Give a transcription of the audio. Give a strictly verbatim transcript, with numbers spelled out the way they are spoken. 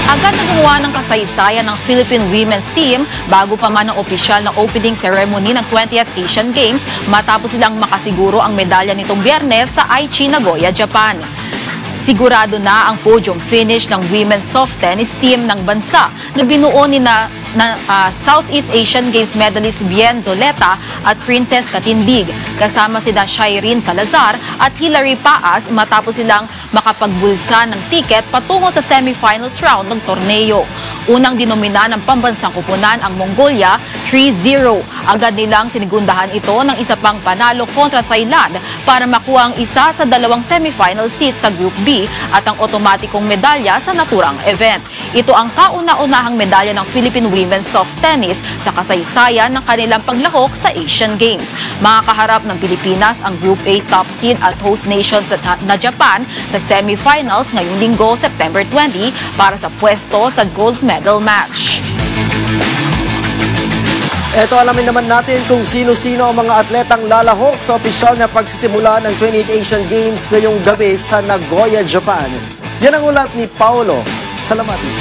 Agad na gumawa ng kasaysayan ng Philippine Women's Team bago pa man ang opisyal na opening ceremony ng twentieth Asian Games matapos silang makasiguro ang medalya nitong Biyernes sa Aichi, Nagoya, Japan. Sigurado na ang podium finish ng women's soft tennis team ng bansa na binuo ni na, na uh, Southeast Asian Games medalist Bien Zoleta at Princess Katindig. Kasama sina Shireen Salazar at Hilary Paas matapos silang makapagbulsa ng tiket patungo sa semifinals round ng torneo. Unang dinomina ng pambansang kupunan ang Mongolia three zero. Agad nilang sinigundahan ito ng isa pang panalo kontra Thailand para makuha ang isa sa dalawang semifinal seats sa Group B at ang otomatikong medalya sa naturang event. Ito ang kauna-unahang medalya ng Philippine Women's Soft Tennis sa kasaysayan ng kanilang paglahok sa Asian Games. Makakaharap ng Pilipinas ang Group A top seed at host nations na Japan sa semifinals ngayong linggo, September twenty, para sa pwesto sa gold medal match. Eto, alamin naman natin kung sino-sino ang mga atletang lalahok sa opisyal na pagsisimula ng twenty-eighth Asian Games ngayong gabi sa Nagoya, Japan. Yan ang ulat ni Paolo Salamati.